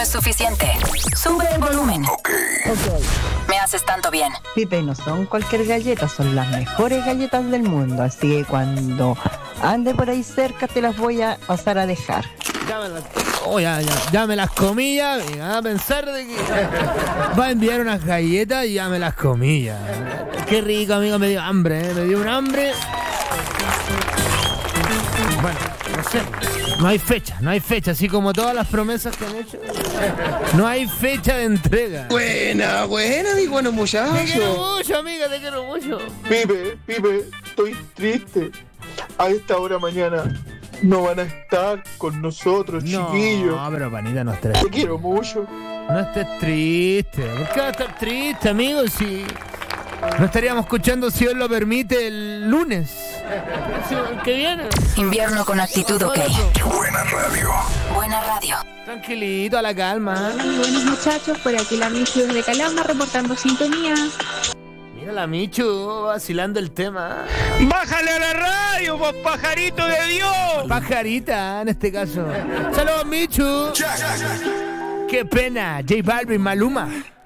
es suficiente. Sube el volumen. Ok. Me haces tanto bien. Pipe, no son cualquier galleta, son las mejores galletas del mundo. Así que cuando ande por ahí cerca te las voy a pasar a dejar. Ya me las comí ya. Y van a pensar de que va a enviar unas galletas y ya me las comí ya. Qué rico, amigo, me dio hambre, me dio un hambre. Bueno, no sé. No hay fecha, así como todas las promesas que han hecho. No hay fecha de entrega. Buena, mi bueno muchacho. Te quiero mucho, amiga, te quiero mucho. Pipe, estoy triste. A esta hora mañana no van a estar con nosotros, chiquillos. No, pero panita, no estés. Te quiero mucho. No estés triste. ¿Por qué vas a estar triste, amigo? Si no estaríamos escuchando, si Dios lo permite, el lunes. El que viene. Invierno con actitud, ok. Qué buena radio. Buena radio. Tranquilito, a la calma. Buenos muchachos, por aquí la Michu desde Calama reportando sintonía. Mira la Michu vacilando el tema. ¡Bájale a la radio, vos pajarito de Dios! Pajarita, en este caso. Saludos, Michu. Qué pena, J Balvin, Maluma.